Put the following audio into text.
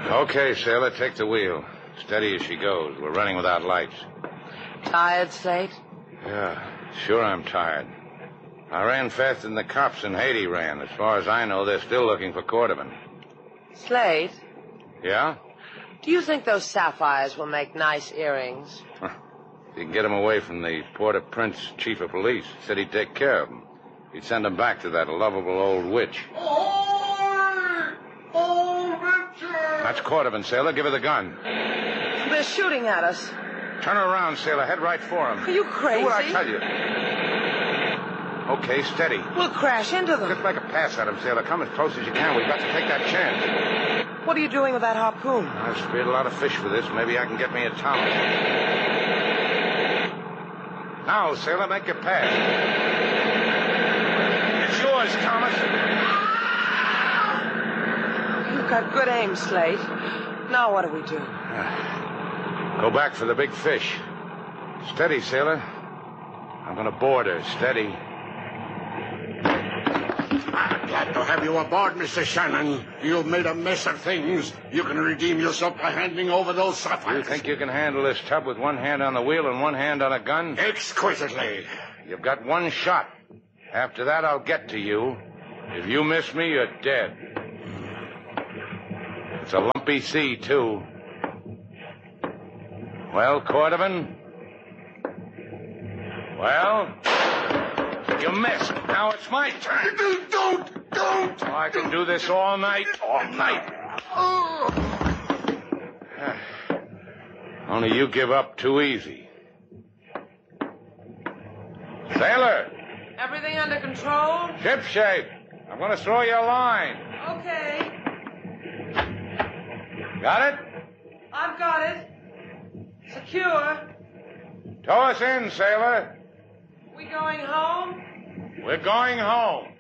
Okay, sailor, take the wheel. Steady as she goes. We're running without lights. Tired, Slate? Yeah, sure I'm tired. I ran faster than the cops in Haiti ran. As far as I know, they're still looking for Cordovan. Slate, Yeah? do you think those sapphires will make nice earrings? You can get them away from the Port-au-Prince chief of police. Said he'd take care of them. He'd send them back to that lovable old witch. That's Cordovan, sailor. Give her the gun. They're shooting at us. Turn her around, sailor. Head right for him. Are you crazy? Do what I tell you. Okay, steady. We'll crash into them. Just make a pass at him, sailor. Come as close as you can. We've got to take that chance. What are you doing with that harpoon? I've speared a lot of fish for this. Maybe I can get me a Thomas. Now, sailor, make your pass. It's yours, Thomas. You've got good aim, Slate. Now what do we do? Go back for the big fish. Steady, sailor. I'm going to board her. Steady. Glad to have you aboard, Mr. Shannon. You've made a mess of things. You can redeem yourself by handing over those sapphires. You think you can handle this tub with one hand on the wheel and one hand on a gun? Exquisitely. You've got one shot. After that, I'll get to you. If you miss me, you're dead. It's a lumpy sea, too. Well, Cordovan? Well? You missed. Now it's my turn. Don't! Oh, I can do this all night. All night. Only you give up too easy. Sailor! Everything under control? Ship shape. I'm going to throw you a line. Okay. Got it? I've got it. Secure. Tow us in, sailor. We going home? We're going home.